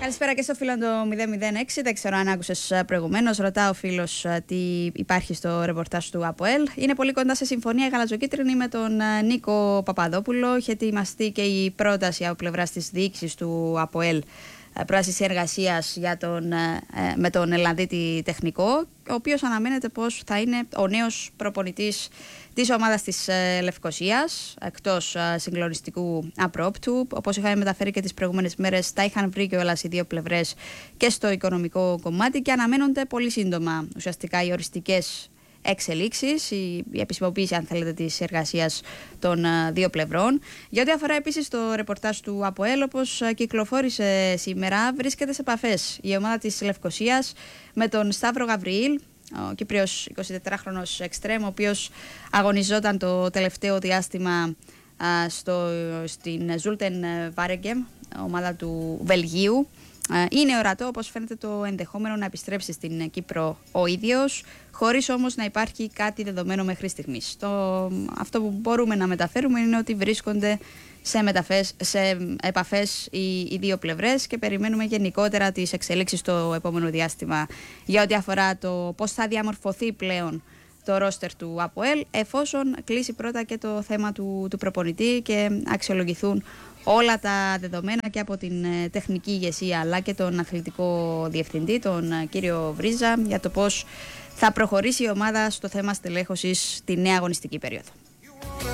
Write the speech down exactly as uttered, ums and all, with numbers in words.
Καλησπέρα και στο φίλο το μηδέν μηδέν έξι. Δεν ξέρω αν άκουσες προηγουμένως. Ρωτά ο φίλος τι υπάρχει στο ρεπορτάζ του ΑΠΟΕΛ. Είναι πολύ κοντά σε συμφωνία η γαλαζοκίτρινη με τον Νίκο Παπαδόπουλο. Έχει ετοιμαστεί και η πρόταση από πλευράς της διοίκησης του ΑΠΟΕΛ. Πρόταση εργασίας με τον Ελλανδίτη τεχνικό, ο οποίος αναμένεται πως θα είναι ο νέος προπονητής της ομάδας της Λευκωσίας, εκτός συγκλονιστικού απρόπτου. Όπως είχαμε μεταφέρει και τις προηγούμενες μέρες, τα είχαν βρει κιόλας οι δύο πλευρές και στο οικονομικό κομμάτι και αναμένονται πολύ σύντομα ουσιαστικά οι οριστικές εξελίξεις, η, η επισημοποίηση αν θέλετε της εργασίας των α, δύο πλευρών. Για ό,τι αφορά επίσης το ρεπορτάζ του ΑΠΟΕΛ, όπως α, κυκλοφόρησε σήμερα, βρίσκεται σε επαφές η ομάδα της Λευκωσίας με τον Σταύρο Γαβριήλ, ο Κύπριος εικοσιτετράχρονος εξτρέμ, ο οποίος αγωνιζόταν το τελευταίο διάστημα α, στο, στην Ζούλτεν Βάρεγκεμ, ομάδα του Βελγίου. Είναι ορατό, όπως φαίνεται, το ενδεχόμενο να επιστρέψει στην Κύπρο ο ίδιος, χωρίς όμως να υπάρχει κάτι δεδομένο μέχρι στιγμής. Το, αυτό που μπορούμε να μεταφέρουμε είναι ότι βρίσκονται σε, μεταφές, σε επαφές οι, οι δύο πλευρές και περιμένουμε γενικότερα τις εξελίξεις στο επόμενο διάστημα για ό,τι αφορά το πώς θα διαμορφωθεί πλέον το ρόστερ του ΑΠΟΕΛ, εφόσον κλείσει πρώτα και το θέμα του, του προπονητή και αξιολογηθούν όλα τα δεδομένα και από την τεχνική ηγεσία αλλά και τον αθλητικό διευθυντή, τον κύριο Βρίζα, για το πώς θα προχωρήσει η ομάδα στο θέμα στελέχωσης τη νέα αγωνιστική περίοδο.